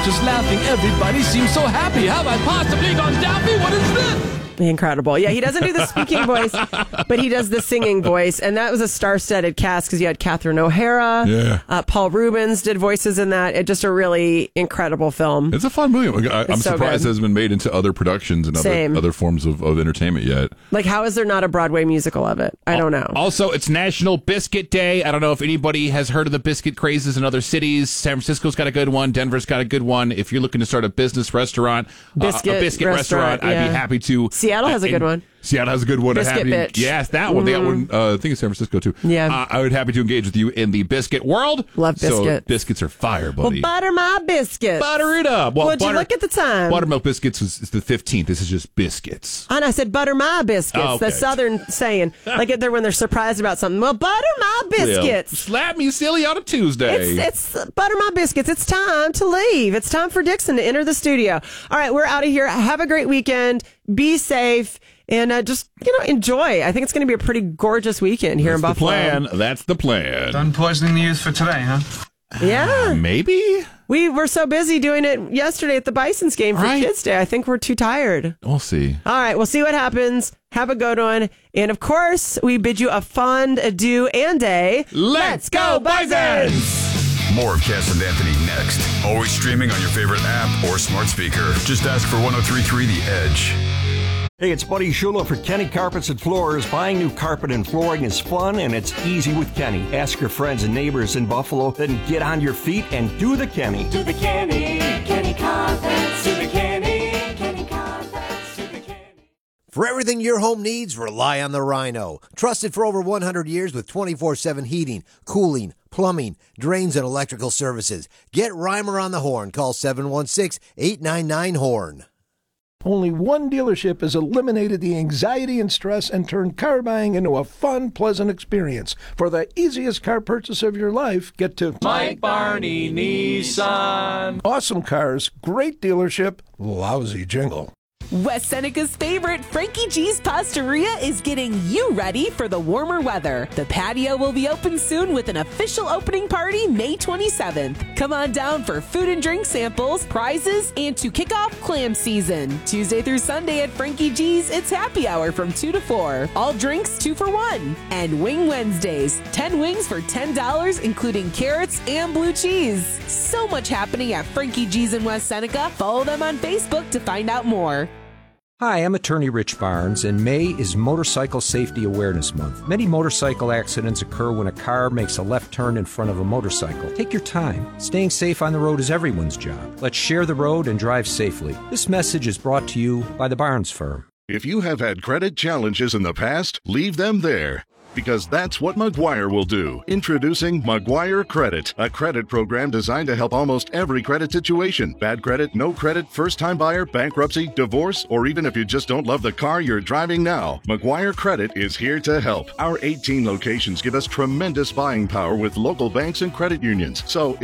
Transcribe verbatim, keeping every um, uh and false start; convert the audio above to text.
just laughing. Everybody seems so happy. Have I possibly gone daffy? What is this? Incredible. Yeah, he doesn't do the speaking voice, but he does the singing voice. And that was a star-studded cast because you had Catherine O'Hara. Yeah. Uh, Paul Rubens did voices in that. It just a really incredible film. It's a fun movie. I, I'm so surprised good. it hasn't been made into other productions and other, Same. other forms of, of entertainment yet. Like, how is there not a Broadway musical of it? I don't know. Also, it's National Biscuit Day. I don't know if anybody has heard of the biscuit crazes in other cities. San Francisco's got a good one. Denver's got a good one. If you're looking to start a business restaurant, Biscuit uh, a biscuit restaurant, restaurant, yeah. I'd be happy to. Seattle has a and- good one. Seattle has a good one. Biscuit happy, Bitch. Yes, that one. Mm-hmm. That one. Uh, I think it's San Francisco too. Yeah. Uh, I would happy to engage with you in the biscuit world. Love So biscuits. biscuits are fire, buddy. Well, butter my biscuits. Butter it up. Well, Would butter, you look at the time? Buttermilk biscuits is, is the fifteenth. This is just biscuits. And I said, butter my biscuits. Oh, okay. The Southern saying. Like they're when they're surprised about something. Well, butter my biscuits. Yeah. Slap me silly on a Tuesday. It's, it's butter my biscuits. It's time to leave. It's time for Dixon to enter the studio. All right, we're out of here. Have a great weekend. Be safe. And uh, just, you know, enjoy. I think it's going to be a pretty gorgeous weekend here That's in Buffalo. the plan. That's the plan. Done poisoning the youth for today, huh? Yeah. Maybe. We were so busy doing it yesterday at the Bison's game for Right. Kids Day. I think we're too tired. We'll see. All right, we'll see what happens. Have a good one. And of course, we bid you a fond adieu and a Let's go, Bisons! More of Cass and Anthony next. Always streaming on your favorite app or smart speaker. Just ask for one oh three point three The Edge. Hey, it's Buddy Shula for Kenny Carpets and Floors. Buying new carpet and flooring is fun and it's easy with Kenny. Ask your friends and neighbors in Buffalo, then get on your feet and do the Kenny. To the Kenny, Kenny Carpets, to the Kenny, Kenny Carpets, to the Kenny. For everything your home needs, rely on the Rhino. Trusted for over one hundred years with twenty-four seven heating, cooling, plumbing, drains, and electrical services. Get Reimer on the horn. Call seven one six, eight nine nine, horn. Only one dealership has eliminated the anxiety and stress and turned car buying into a fun, pleasant experience. For the easiest car purchase of your life, get to Mike Barney Nissan. Awesome cars, great dealership, lousy jingle. West Seneca's favorite, Frankie G's Pastaria, is getting you ready for the warmer weather. The patio will be open soon with an official opening party May twenty-seventh. Come on down for food and drink samples, prizes, and to kick off clam season. Tuesday through Sunday at Frankie G's, it's happy hour from two to four. All drinks two for one. And Wing Wednesdays, ten wings for ten dollars, including carrots and blue cheese. So much happening at Frankie G's in West Seneca. Follow them on Facebook to find out more. Hi, I'm attorney Rich Barnes, and May is Motorcycle Safety Awareness Month. Many motorcycle accidents occur when a car makes a left turn in front of a motorcycle. Take your time. Staying safe on the road is everyone's job. Let's share the road and drive safely. This message is brought to you by the Barnes Firm. If you have had credit challenges in the past, leave them there. Because that's what Maguire will do. Introducing Maguire Credit, a credit program designed to help almost every credit situation. Bad credit, no credit, first-time buyer, bankruptcy, divorce, or even if you just don't love the car you're driving now. Maguire Credit is here to help. Our eighteen locations give us tremendous buying power with local banks and credit unions. So